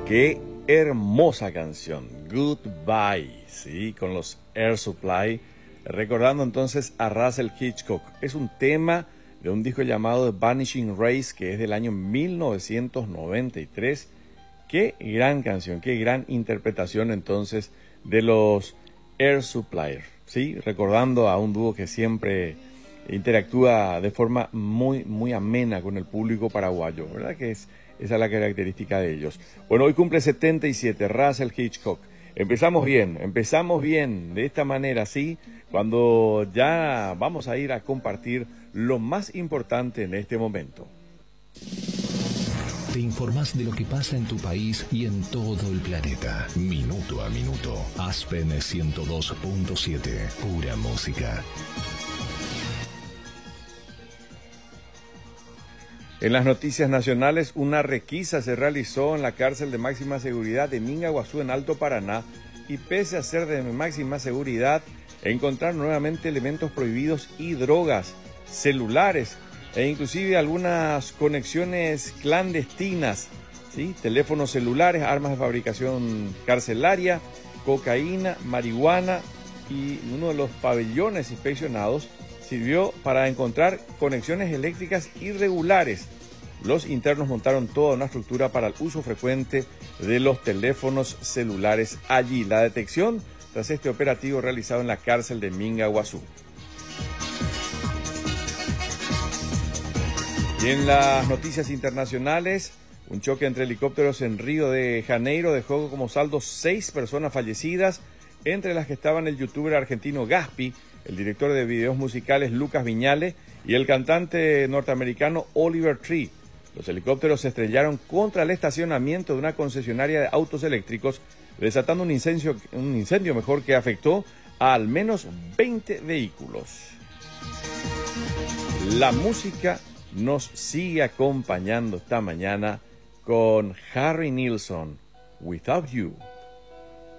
Qué hermosa canción, Goodbye, ¿sí? Con los Air Supply, recordando entonces a Russell Hitchcock. Es un tema de un disco llamado The Vanishing Race, que es del año 1993. Qué gran canción, qué gran interpretación entonces de los Air Supply, ¿sí? Recordando a un dúo que siempre interactúa de forma muy amena con el público paraguayo, ¿verdad? Esa es la característica de ellos. Bueno, hoy cumple 77, Russell Hitchcock. Empezamos bien, de esta manera, sí, cuando ya vamos a ir a compartir lo más importante en este momento. Te informás de lo que pasa en tu país y en todo el planeta, minuto a minuto. Aspen 102.7, pura música. En las noticias nacionales, una requisa se realizó en la cárcel de máxima seguridad de Mingaguazú, en Alto Paraná, y pese a ser de máxima seguridad, encontraron nuevamente elementos prohibidos y drogas, celulares e inclusive algunas conexiones clandestinas, ¿sí? Teléfonos celulares, armas de fabricación carcelaria, cocaína, marihuana, y uno de los pabellones inspeccionados sirvió para encontrar conexiones eléctricas irregulares. Los internos montaron toda una estructura para el uso frecuente de los teléfonos celulares allí. La detección tras este operativo realizado en la cárcel de Mingaguazú. Y en las noticias internacionales, un choque entre helicópteros en Río de Janeiro dejó como saldo 6 personas fallecidas, entre las que estaban el youtuber argentino Gaspi, el director de videos musicales Lucas Viñale y el cantante norteamericano Oliver Tree. Los helicópteros se estrellaron contra el estacionamiento de una concesionaria de autos eléctricos, desatando un incendio mejor que afectó a al menos 20 vehículos. La música nos sigue acompañando esta mañana con Harry Nilsson, Without You.